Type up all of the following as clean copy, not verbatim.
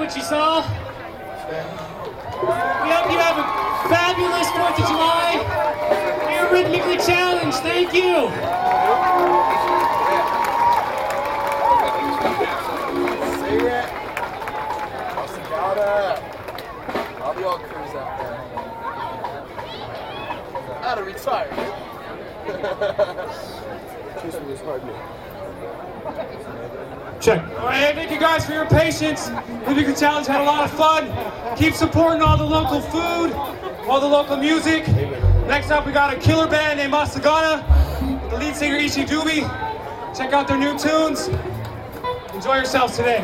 what you saw. We hope you have a fabulous 4th of July. You're rhythmically challenged. Thank you. All the old crews out there. Out of retirement. Check. All right, hey, thank you guys for your patience. Rhythmically Challenge had a lot of fun. Keep supporting all the local food, all the local music. Next up, we got a killer band named Masagana, the lead singer Ishi Dubi. Check out their new tunes. Enjoy yourselves today.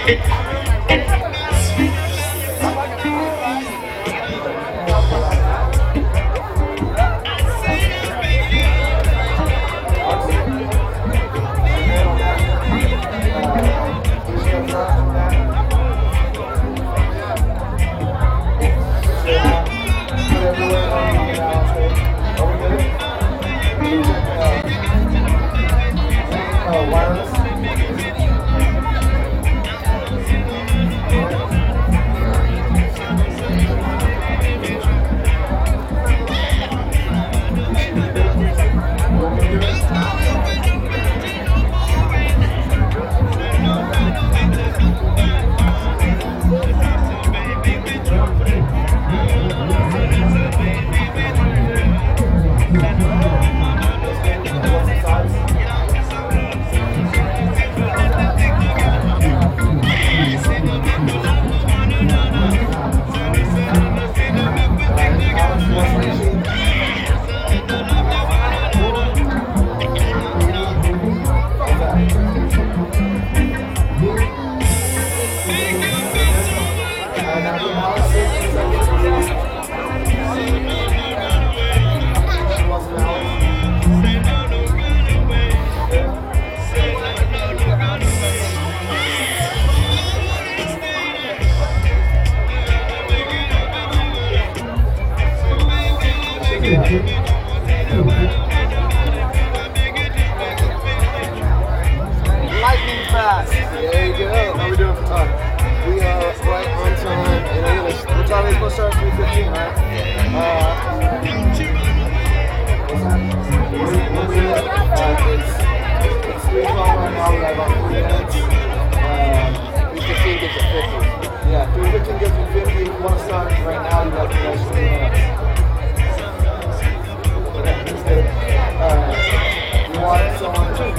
Lightning fast. There you go. How we doing? We are right on time. And what time are we supposed to start? 3:15, right? It's 3 o'clock right now. We got about 3 minutes. 3:15 gets at 50. Yeah, 3:15 gets at 50. If you want to start right now, you got 3 extra minutes. Okay, that's good. You want someone to...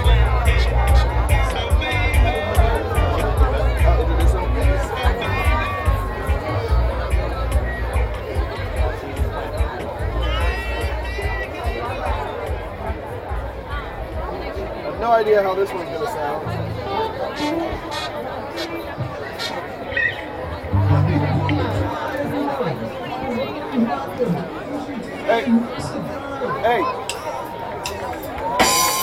No idea how this one's gonna sound. Hey,